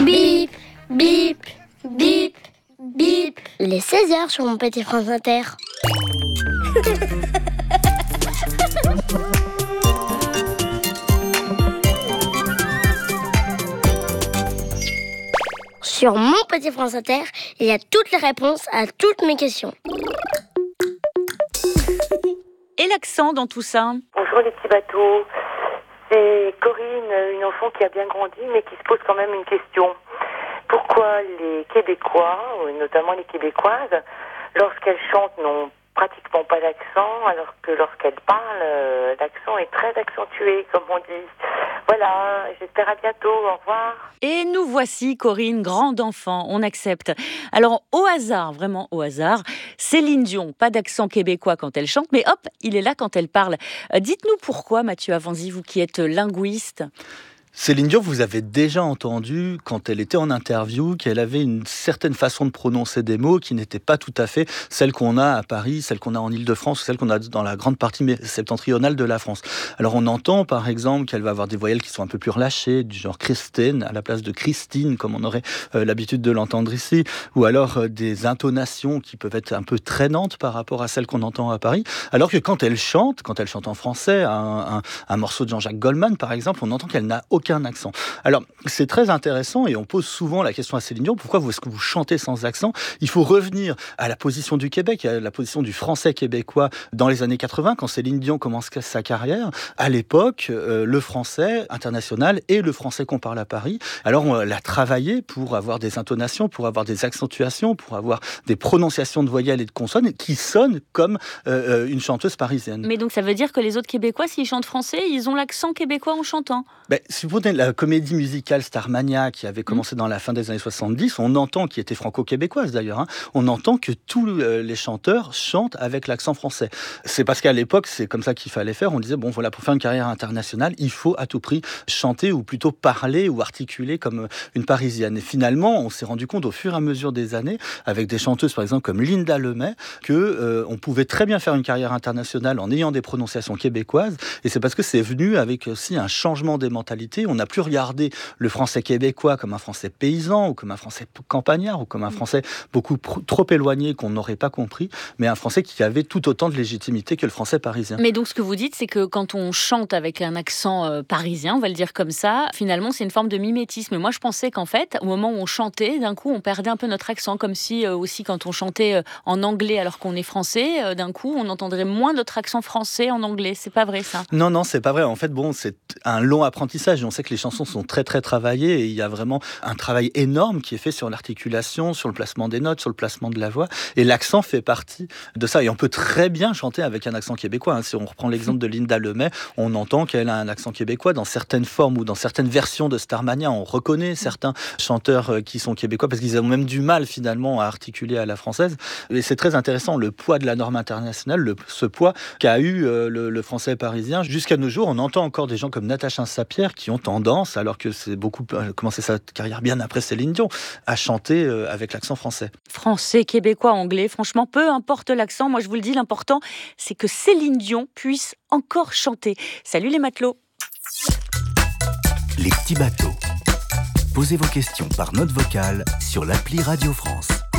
Bip, bip, bip, bip. Il est 16h sur mon petit France Inter. Sur mon petit France Inter, il y a toutes les réponses à toutes mes questions. Et l'accent dans tout ça? Bonjour les petits bateaux. C'est Corinne, une enfant qui a bien grandi, mais qui se pose quand même une question. Pourquoi les Québécois, notamment les Québécoises, lorsqu'elles chantent, n'ont pratiquement pas d'accent, alors que lorsqu'elles parlent, l'accent est très accentué, comme on dit. Voilà, j'espère à bientôt, au revoir. Et nous voici, Corinne, grande enfant, on accepte. Alors, au hasard, vraiment au hasard, Céline Dion, pas d'accent québécois quand elle chante, mais hop, il est là quand elle parle. Dites-nous pourquoi, Mathieu Avanzi, vous qui êtes linguiste. Céline Dion, vous avez déjà entendu, quand elle était en interview, qu'elle avait une certaine façon de prononcer des mots qui n'était pas tout à fait celle qu'on a à Paris, celle qu'on a en Île-de-France, celle qu'on a dans la grande partie septentrionale de la France. Alors on entend par exemple qu'elle va avoir des voyelles qui sont un peu plus relâchées, du genre Christine à la place de Christine, comme on aurait l'habitude de l'entendre ici, ou alors des intonations qui peuvent être un peu traînantes par rapport à celles qu'on entend à Paris, alors que quand elle chante en français, un morceau de Jean-Jacques Goldman par exemple, on entend qu'elle n'a aucun accent. Alors, c'est très intéressant et on pose souvent la question à Céline Dion, pourquoi est-ce que vous chantez sans accent? Il faut revenir à la position du Québec, à la position du français québécois dans les années 80, quand Céline Dion commence sa carrière. À l'époque, le français international et le français qu'on parle à Paris, alors on l'a travaillé pour avoir des intonations, pour avoir des accentuations, pour avoir des prononciations de voyelles et de consonnes qui sonnent comme une chanteuse parisienne. Mais donc ça veut dire que les autres Québécois, s'ils chantent français, ils ont l'accent québécois en chantant? Si vous prenez la comédie musicale Starmania qui avait commencé dans la fin des années 70, on entend, qui était franco-québécoise d'ailleurs, on entend que tous les chanteurs chantent avec l'accent français. C'est parce qu'à l'époque, c'est comme ça qu'il fallait faire. On disait, bon voilà, pour faire une carrière internationale, il faut à tout prix chanter ou plutôt parler ou articuler comme une Parisienne. Et finalement, on s'est rendu compte au fur et à mesure des années, avec des chanteuses par exemple comme Linda Lemay, que on pouvait très bien faire une carrière internationale en ayant des prononciations québécoises. Et c'est parce que c'est venu avec aussi un changement des mentalités. On n'a plus regardé le français québécois comme un français paysan ou comme un français campagnard ou comme un français beaucoup trop éloigné qu'on n'aurait pas compris, mais un français qui avait tout autant de légitimité que le français parisien. Mais donc ce que vous dites, c'est que quand on chante avec un accent parisien, on va le dire comme ça, finalement c'est une forme de mimétisme. Moi je pensais qu'en fait, au moment où on chantait, d'un coup on perdait un peu notre accent, comme si aussi quand on chantait en anglais alors qu'on est français, d'un coup on entendrait moins notre accent français en anglais. C'est pas vrai ça? Non, c'est pas vrai. En fait, c'est un long apprentissage. On sait que les chansons sont très très travaillées et il y a vraiment un travail énorme qui est fait sur l'articulation, sur le placement des notes, sur le placement de la voix. Et l'accent fait partie de ça. Et on peut très bien chanter avec un accent québécois. Si on reprend l'exemple de Linda Lemay, on entend qu'elle a un accent québécois dans certaines formes ou dans certaines versions de Starmania. On reconnaît certains chanteurs qui sont québécois parce qu'ils ont même du mal finalement à articuler à la française. Et c'est très intéressant le poids de la norme internationale, ce poids qu'a eu le français parisien. Jusqu'à nos jours, on entend encore des gens comme Natacha Saint-Pierre qui ont tendance, alors que c'est beaucoup commencé sa carrière bien après Céline Dion, à chanter avec l'accent français. Français, québécois, anglais, franchement, peu importe l'accent. Moi, je vous le dis, l'important, c'est que Céline Dion puisse encore chanter. Salut les matelots. Les petits bateaux. Posez vos questions par note vocale sur l'appli Radio France.